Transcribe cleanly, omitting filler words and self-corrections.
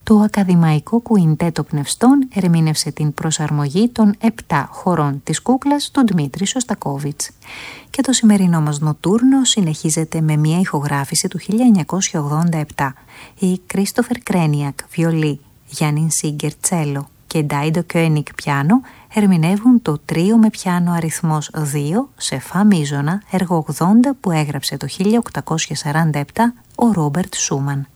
Το Ακαδημαϊκό Κουιντέτο Πνευστών ερμήνευσε την προσαρμογή των 7 χωρών της κούκλας του Δημήτρη Σωστακόβιτς. Και το σημερινό μας νοτούρνο συνεχίζεται με μια ηχογράφηση του 1987. Η Κρίστοφερ Κρένιακ βιολί, Γιάννιν Σίγκερ τσέλο και Ντάιντο Κιόνικ πιάνο ερμηνεύουν το τρίο με πιάνο αριθμός 2 σε φα μείζωνα, έργο 80 που έγραψε το 1847 ο Ρόμπερτ Σούμαν.